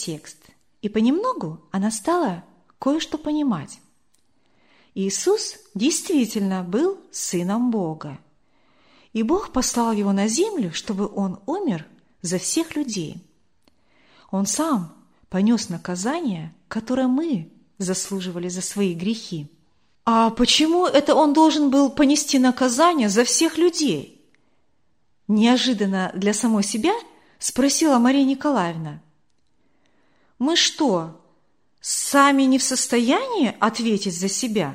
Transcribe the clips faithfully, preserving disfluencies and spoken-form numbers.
текст, и понемногу она стала кое-что понимать. Иисус действительно был Сыном Бога, и Бог послал Его на землю, чтобы Он умер за всех людей. Он Сам понес наказание, которое мы заслуживали за свои грехи. А почему это Он должен был понести наказание за всех людей? Неожиданно для самой себя спросила Мария Николаевна. Мы что, сами не в состоянии ответить за себя?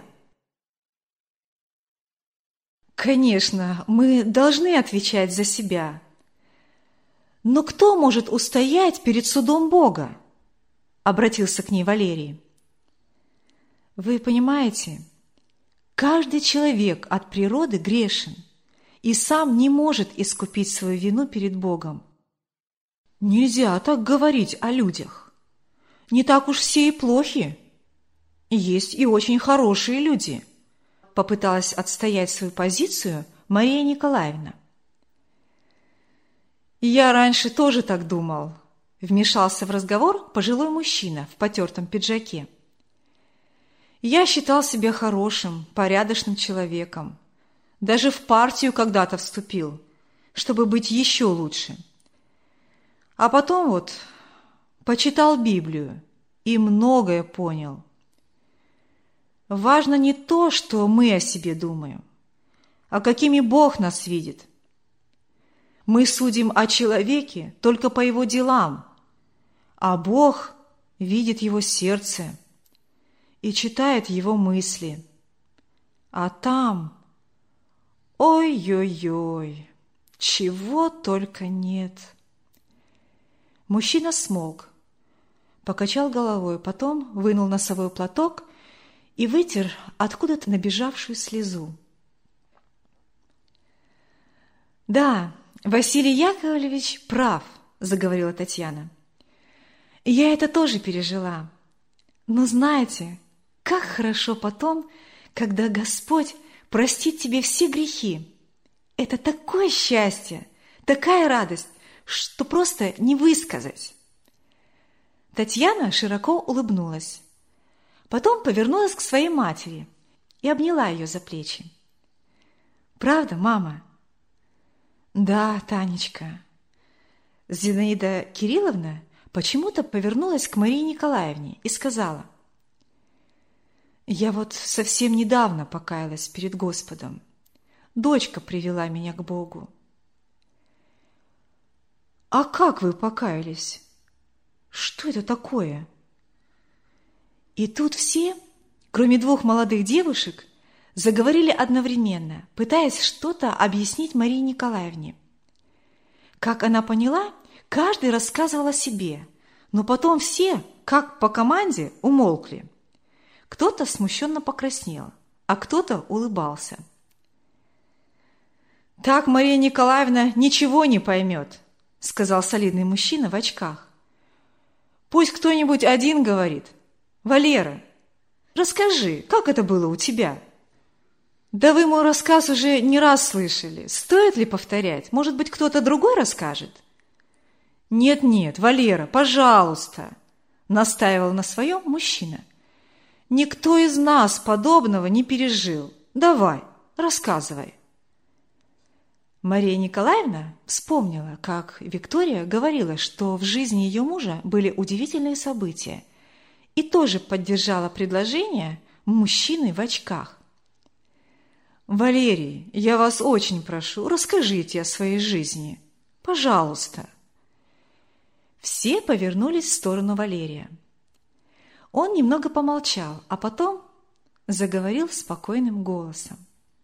Конечно, мы должны отвечать за себя. Но кто может устоять перед судом Бога? Обратился к ней Валерий. Вы понимаете, каждый человек от природы грешен и сам не может искупить свою вину перед Богом. Нельзя так говорить о людях. Не так уж все и плохи. Есть и очень хорошие люди. Попыталась отстоять свою позицию Мария Николаевна. «Я раньше тоже так думал», – вмешался в разговор пожилой мужчина в потертом пиджаке. «Я считал себя хорошим, порядочным человеком. Даже в партию когда-то вступил, чтобы быть еще лучше. А потом вот почитал Библию и многое понял. Важно не то, что мы о себе думаем, а какими Бог нас видит. Мы судим о человеке только по его делам, а Бог видит его сердце и читает его мысли. А там, ой-ой-ой, чего только нет». Мужчина смолк, покачал головой, потом вынул носовой платок и вытер откуда-то набежавшую слезу. «Да, Василий Яковлевич прав», – заговорила Татьяна. «Я это тоже пережила. Но знаете, как хорошо потом, когда Господь простит тебе все грехи. Это такое счастье, такая радость, что просто не высказать». Татьяна широко улыбнулась. Потом повернулась к своей матери и обняла ее за плечи. «Правда, мама?» «Да, Танечка». Зинаида Кирилловна почему-то повернулась к Марии Николаевне и сказала: «Я вот совсем недавно покаялась перед Господом. Дочка привела меня к Богу». «А как вы покаялись? Что это такое?» И тут все, кроме двух молодых девушек, заговорили одновременно, пытаясь что-то объяснить Марии Николаевне. Как она поняла, каждый рассказывал о себе, но потом все, как по команде, умолкли. Кто-то смущенно покраснел, а кто-то улыбался. «Так Мария Николаевна ничего не поймет», – сказал солидный мужчина в очках. «Пусть кто-нибудь один говорит. Валера, расскажи, как это было у тебя?» «Да вы мой рассказ уже не раз слышали. Стоит ли повторять? Может быть, кто-то другой расскажет?» «Нет-нет, Валера, пожалуйста», – настаивал на своем мужчина. «Никто из нас подобного не пережил. Давай, рассказывай». Мария Николаевна вспомнила, как Виктория говорила, что в жизни ее мужа были удивительные события, и тоже поддержала предложение мужчины в очках. «Валерий, я вас очень прошу, расскажите о своей жизни. Пожалуйста». Все повернулись в сторону Валерия. Он немного помолчал, а потом заговорил спокойным голосом.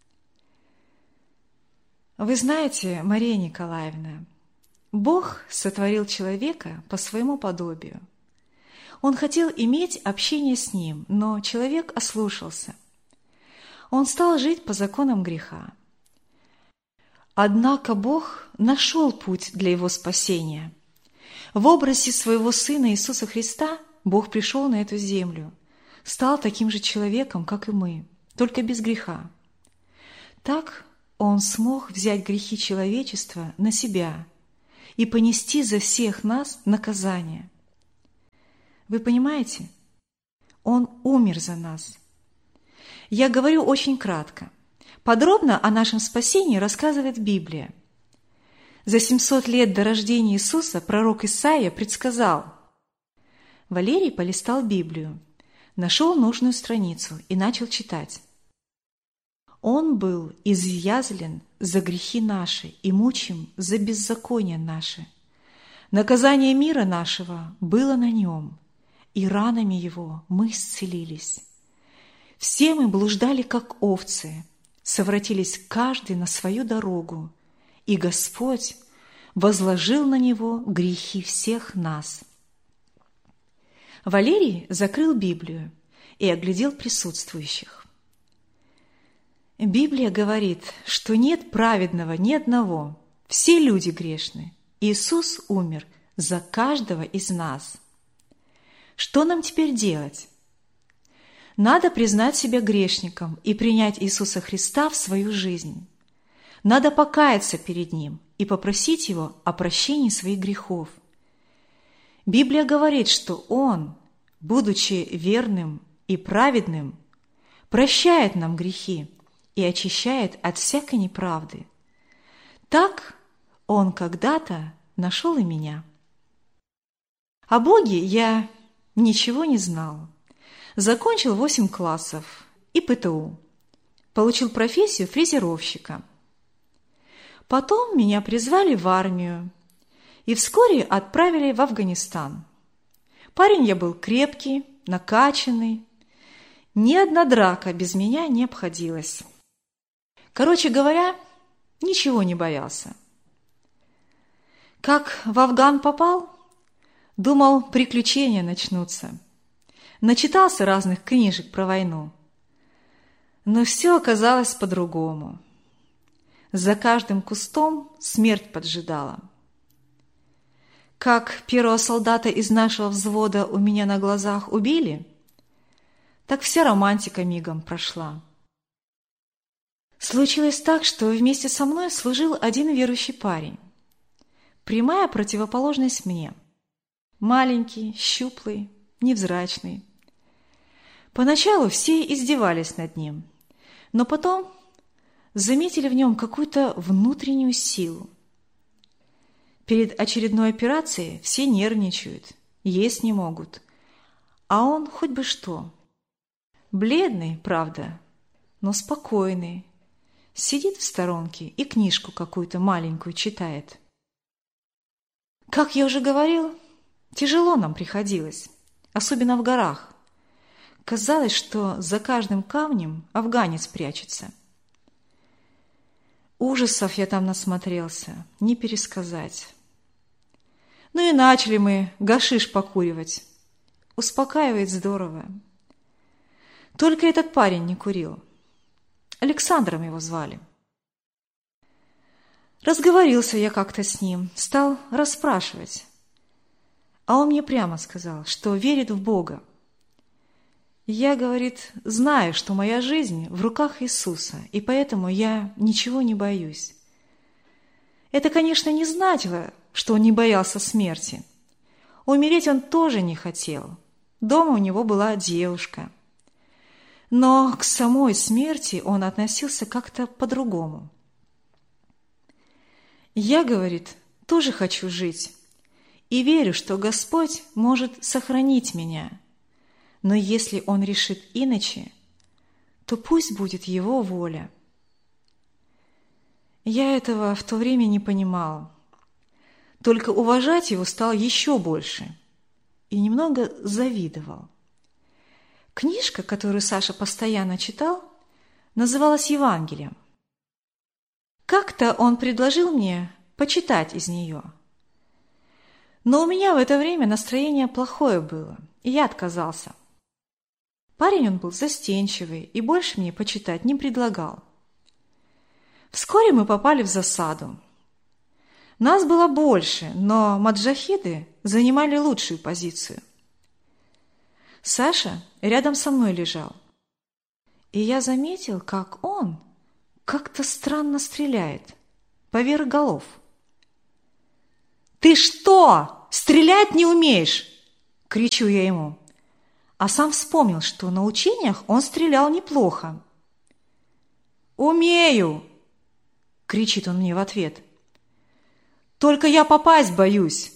«Вы знаете, Мария Николаевна, Бог сотворил человека по своему подобию. Он хотел иметь общение с ним, но человек ослушался. Он стал жить по законам греха. Однако Бог нашел путь для его спасения. В образе своего Сына Иисуса Христа Бог пришел на эту землю, стал таким же человеком, как и мы, только без греха. Так Он смог взять грехи человечества на себя и понести за всех нас наказание. Вы понимаете? Он умер за нас. Я говорю очень кратко. Подробно о нашем спасении рассказывает Библия. За семьсот лет до рождения Иисуса пророк Исаия предсказал. Валерий полистал Библию, нашел нужную страницу и начал читать. Он был изъязлен за грехи наши и мучим за беззаконие наши. Наказание мира нашего было на нем, и ранами его мы исцелились. Все мы блуждали, как овцы, совратились каждый на свою дорогу, и Господь возложил на него грехи всех нас. Валерий закрыл Библию и оглядел присутствующих. Библия говорит, что нет праведного ни одного, все люди грешны. Иисус умер за каждого из нас. Что нам теперь делать? Надо признать себя грешником и принять Иисуса Христа в свою жизнь. Надо покаяться перед Ним и попросить Его о прощении своих грехов. Библия говорит, что Он, будучи верным и праведным, прощает нам грехи и очищает от всякой неправды. Так Он когда-то нашел и меня. О Боге я ничего не знал. Закончил восемь классов и Пэ Тэ У. Получил профессию фрезеровщика. Потом меня призвали в армию и вскоре отправили в Афганистан. Парень я был крепкий, накачанный. Ни одна драка без меня не обходилась. Короче говоря, ничего не боялся. Как в Афган попал, думал, приключения начнутся. Начитался разных книжек про войну. Но все оказалось по-другому. За каждым кустом смерть поджидала. Как первого солдата из нашего взвода у меня на глазах убили, так вся романтика мигом прошла. Случилось так, что вместе со мной служил один верующий парень. Прямая противоположность мне. Маленький, щуплый, невзрачный. Поначалу все издевались над ним, но потом заметили в нем какую-то внутреннюю силу. Перед очередной операцией все нервничают, есть не могут, а он хоть бы что. Бледный, правда, но спокойный. Сидит в сторонке и книжку какую-то маленькую читает. Как я уже говорил, тяжело нам приходилось, особенно в горах. Казалось, что за каждым камнем афганец прячется. Ужасов я там насмотрелся, не пересказать. Ну и начали мы гашиш покуривать. Успокаивает здорово. Только этот парень не курил. Александром его звали. Разговорился я как-то с ним, стал расспрашивать. А он мне прямо сказал, что верит в Бога. Я, говорит, знаю, что моя жизнь в руках Иисуса, и поэтому я ничего не боюсь. Это, конечно, не значило, что он не боялся смерти. Умереть он тоже не хотел. Дома у него была девушка. Но к самой смерти он относился как-то по-другому. Я, говорит, тоже хочу жить и верю, что Господь может сохранить меня. Но если Он решит иначе, то пусть будет Его воля. Я этого в то время не понимал. Только уважать Его стал еще больше и немного завидовал. Книжка, которую Саша постоянно читал, называлась «Евангелием». Как-то он предложил мне почитать из нее. Но у меня в это время настроение плохое было, и я отказался. Парень он был застенчивый и больше мне почитать не предлагал. Вскоре мы попали в засаду. Нас было больше, но маджахиды занимали лучшую позицию. Саша рядом со мной лежал, и я заметил, как он как-то странно стреляет поверх голов. «Ты что, стрелять не умеешь?» – кричу я ему, а сам вспомнил, что на учениях он стрелял неплохо. «Умею!» – кричит он мне в ответ. «Только я попасть боюсь!»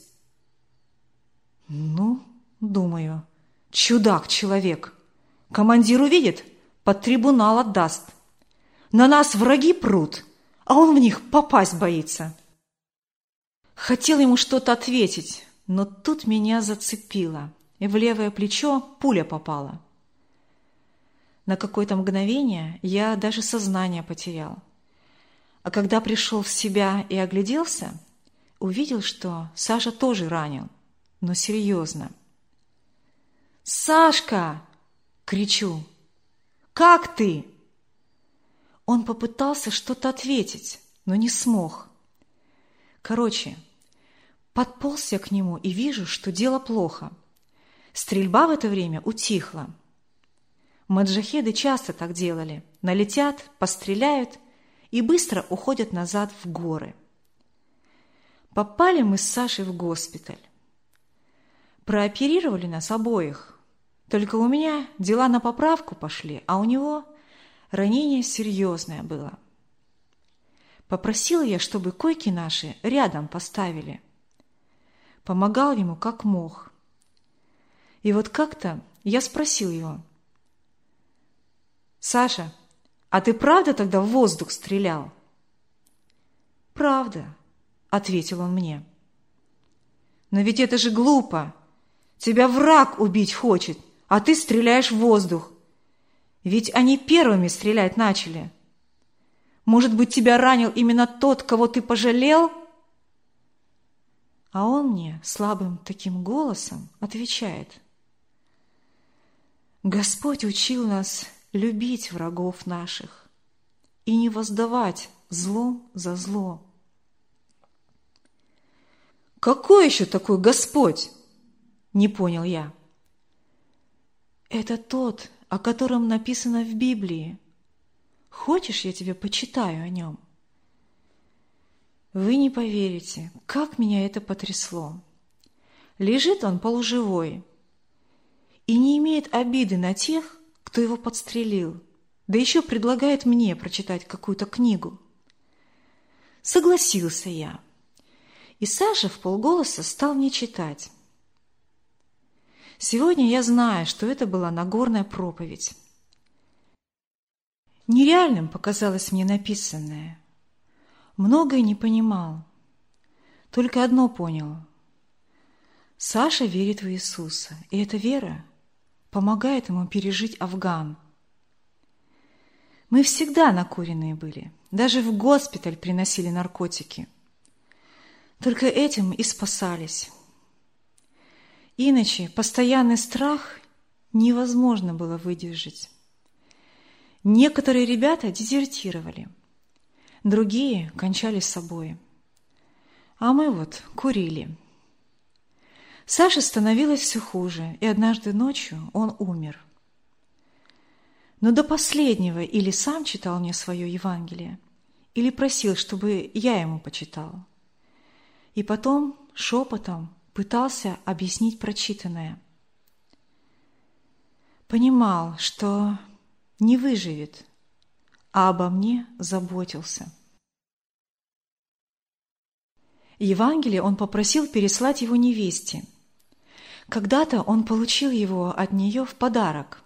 Ну, думаю, чудак-человек. Командир увидит, под трибунал отдаст. На нас враги прут, а он в них попасть боится. Хотел ему что-то ответить, но тут меня зацепило, и в левое плечо пуля попала. На какое-то мгновение я даже сознание потерял. А когда пришел в себя и огляделся, увидел, что Саша тоже ранен, но серьезно. «Сашка!» – кричу. «Как ты?» Он попытался что-то ответить, но не смог. Короче, подполз я к нему и вижу, что дело плохо. Стрельба в это время утихла. Маджахеды часто так делали. Налетят, постреляют и быстро уходят назад в горы. Попали мы с Сашей в госпиталь. Прооперировали нас обоих. Только у меня дела на поправку пошли, а у него ранение серьезное было. Попросила я, чтобы койки наши рядом поставили. Помогал ему как мог. И вот как-то я спросил его: «Саша, а ты правда тогда в воздух стрелял?» «Правда», — ответил он мне. «Но ведь это же глупо. Тебя враг убить хочет, а ты стреляешь в воздух. Ведь они первыми стрелять начали. Может быть, тебя ранил именно тот, кого ты пожалел?» А он мне слабым таким голосом отвечает: «Господь учил нас любить врагов наших и не воздавать злом за зло». «Какой еще такой Господь?» – не понял я. «Это тот, о котором написано в Библии. Хочешь, я тебе почитаю о нем?» Вы не поверите, как меня это потрясло. Лежит он полуживой и не имеет обиды на тех, кто его подстрелил, да еще предлагает мне прочитать какую-то книгу. Согласился я, и Саша вполголоса стал мне читать. Сегодня я знаю, что это была Нагорная проповедь. Нереальным показалось мне написанное. Многое не понимал. Только одно понял. Саша верит в Иисуса, и эта вера помогает ему пережить Афган. Мы всегда накуренные были, даже в госпиталь приносили наркотики. Только этим и спасались. Иначе постоянный страх невозможно было выдержать. Некоторые ребята дезертировали, другие кончали с собой. А мы вот курили. Саше становилось все хуже, и однажды ночью он умер. Но до последнего или сам читал мне свое Евангелие, или просил, чтобы я ему почитал. И потом шепотом пытался объяснить прочитанное. Понимал, что не выживет, а обо мне заботился. Евангелие он попросил переслать его невесте. Когда-то он получил его от нее в подарок.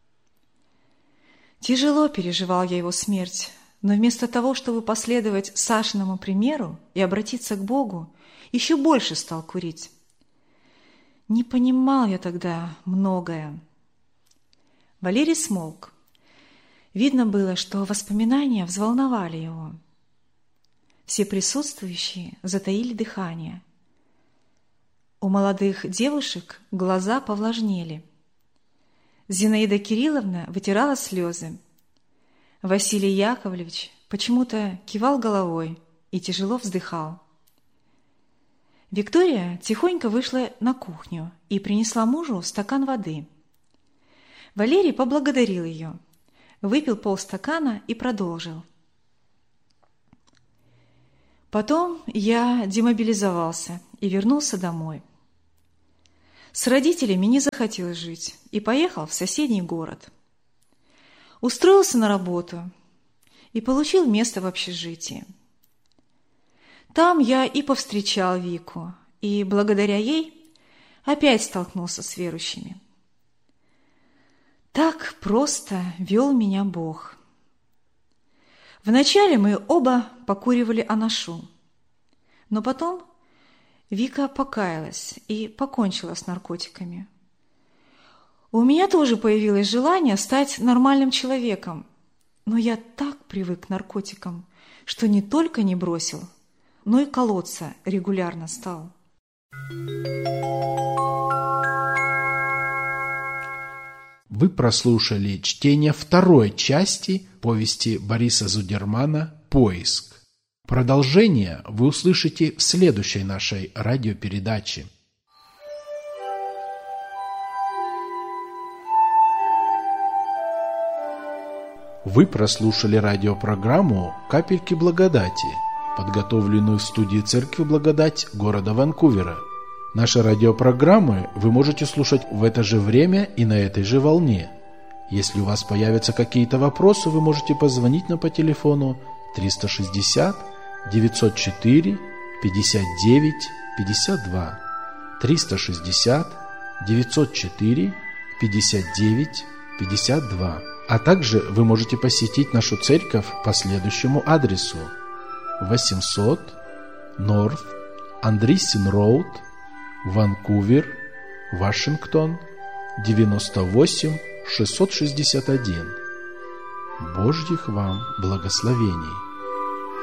Тяжело переживал я его смерть, но вместо того, чтобы последовать Сашиному примеру и обратиться к Богу, еще больше стал курить. Не понимал я тогда многое. Валерий смолк. Видно было, что воспоминания взволновали его. Все присутствующие затаили дыхание. У молодых девушек глаза повлажнели. Зинаида Кирилловна вытирала слезы. Василий Яковлевич почему-то кивал головой и тяжело вздыхал. Виктория тихонько вышла на кухню и принесла мужу стакан воды. Валерий поблагодарил ее, выпил полстакана и продолжил. Потом я демобилизовался и вернулся домой. С родителями не захотел жить и поехал в соседний город. Устроился на работу и получил место в общежитии. Там я и повстречал Вику, и благодаря ей опять столкнулся с верующими. Так просто вел меня Бог. Вначале мы оба покуривали анашу, но потом Вика покаялась и покончила с наркотиками. У меня тоже появилось желание стать нормальным человеком, но я так привык к наркотикам, что не только не бросил, но и колоться регулярно стал. Вы прослушали чтение второй части повести Бориса Зудермана «Поиск». Продолжение вы услышите в следующей нашей радиопередаче. Вы прослушали радиопрограмму «Капельки благодати», подготовленную в студии Церкви Благодать города Ванкувера. Наши радиопрограммы вы можете слушать в это же время и на этой же волне. Если у вас появятся какие-то вопросы, вы можете позвонить нам по телефону триста шестьдесят девятьсот четыре пятьдесят девять пятьдесят два, триста шестьдесят девятьсот четыре пятьдесят девять пятьдесят два. А также вы можете посетить нашу церковь по следующему адресу: восемьсот North Andreessen Road, Ванкувер, Вашингтон, девяносто восемь шестьсот шестьдесят один. Божьих вам благословений!